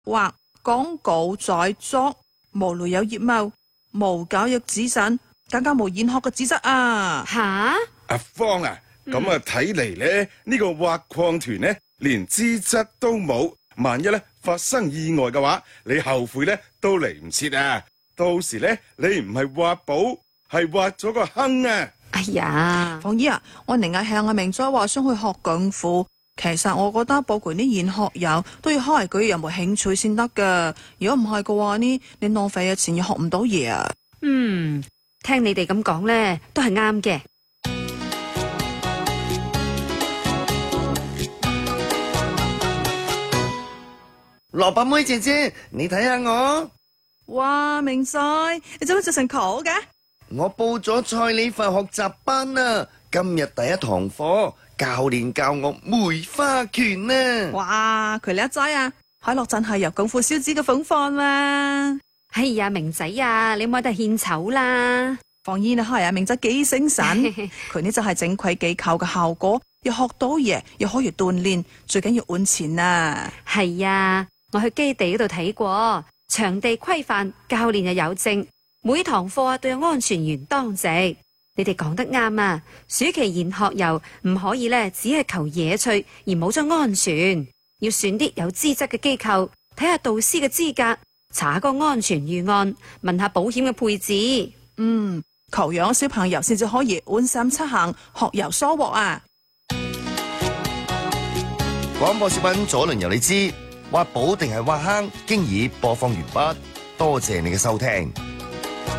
或廣告在作，無類有業務，無教育資產，更加無研學嘅資質啊！ 吓？ 阿芳啊，咁睇嚟咧，呢個挖礦團呢，連資質都冇，萬一咧發生意外嘅話，你後悔咧都嚟唔切啊！到時咧，你唔係挖寶，係挖咗個坑啊！ 哎呀， 鳳姨啊，我寧係向阿明仔話想去學功夫。其實我覺得包括啲研學友都要開佢有冇興趣先得噶。如果唔係嘅話呢，你浪費嘅錢又學唔到嘢啊。 聽你哋咁講呢，都係啱嘅。 蘿蔔妹姐姐，你睇下我， 哇，明仔，你做乜着成球嘅？ 我報咗蔡理發學習班啊！今日第一堂課，教練教我梅花拳啊！ 哇，佢叻仔啊！海樂真係由功夫小子嘅風範啦。 哎呀，明仔啊，你唔好得獻醜啦。 放煙啊，係啊，明仔幾醒神，佢呢就係正規機構嘅效果，又學到嘢，又可以鍛煉，最緊要換錢啊！ 係啊，我去基地嗰度睇過，場地規範，教練又有證，每堂課啊都有安全員當值。你哋講得啱啊！暑期研學遊唔可以呢，只係求野趣而冇咗安全，要選啲有資質嘅機構，睇下導師嘅資格，查下個安全預案，問下保險嘅配置。 求養小朋友先至可以安心出行，學有收穫啊！ 廣播小品左輪由你知，挖寶定係挖坑，經已播放完畢，多謝你嘅收聽。